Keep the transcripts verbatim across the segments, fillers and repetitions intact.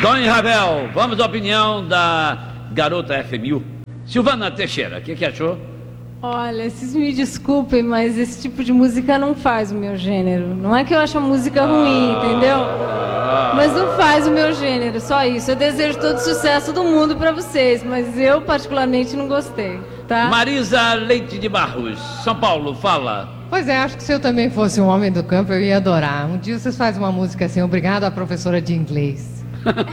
Tony Ravel, vamos à opinião da garota F M U. Silvana Teixeira, o que, que achou? Olha, vocês me desculpem, mas esse tipo de música não faz o meu gênero. Não é que eu acho a música ruim, entendeu? Mas não faz o meu gênero, só isso. Eu desejo todo o sucesso do mundo pra vocês, mas eu particularmente não gostei, tá? Marisa Leite de Barros, São Paulo, fala. Pois é, acho que se eu também fosse um homem do campo, eu ia adorar. Um dia vocês fazem uma música assim, obrigado à professora de inglês.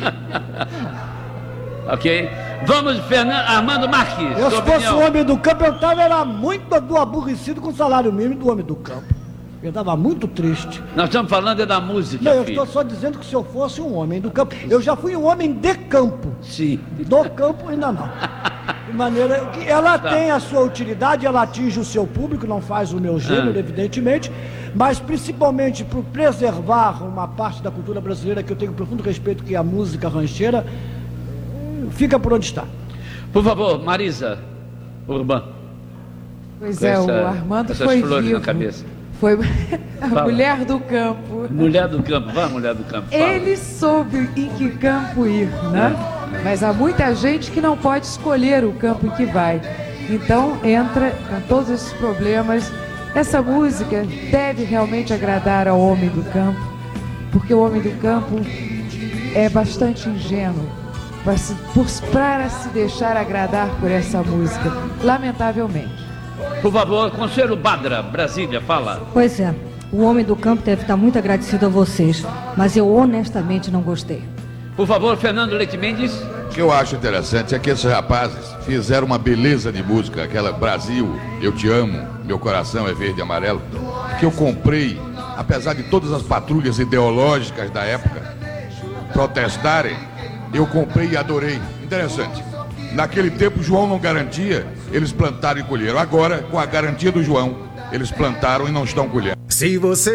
Ok. Vamos, Fernando, Armando Marques. Eu, se fosse um homem do campo, eu estava era muito do aborrecido com o salário mínimo do homem do campo. Eu estava muito triste. Nós estamos falando é da música. Não, eu filho. estou só dizendo que se eu fosse um homem do campo, eu já fui um homem de campo. Sim. Do campo ainda não. De maneira que ela tá. tem a sua utilidade, ela atinge o seu público, não faz o meu gênero, ah. evidentemente, mas principalmente para preservar uma parte da cultura brasileira que eu tenho profundo respeito, que é a música rancheira, fica por onde está. Por favor, Marisa Urban. Pois com é, essa, o Armando essas foi flores vivo. na cabeça. Foi a Fala. mulher do campo. Mulher do campo, vai, mulher do campo. Fala. Ele soube em que campo ir, né? É. Mas há muita gente que não pode escolher o campo em que vai. Então entra com todos esses problemas. Essa música deve realmente agradar ao homem do campo, porque o homem do campo é bastante ingênuo para se, por, para se deixar agradar por essa música, lamentavelmente. Por favor, Conselho Badra, Brasília, fala. Pois é, o homem do campo deve estar muito agradecido a vocês, mas eu honestamente não gostei. Por favor, Fernando Leite Mendes. O que eu acho interessante é que esses rapazes fizeram uma beleza de música, aquela Brasil, eu te amo, meu coração é verde e amarelo, que eu comprei, apesar de todas as patrulhas ideológicas da época protestarem, eu comprei e adorei. Interessante. Naquele tempo, João não garantia, eles plantaram e colheram. Agora, com a garantia do João, eles plantaram e não estão colhendo. Se você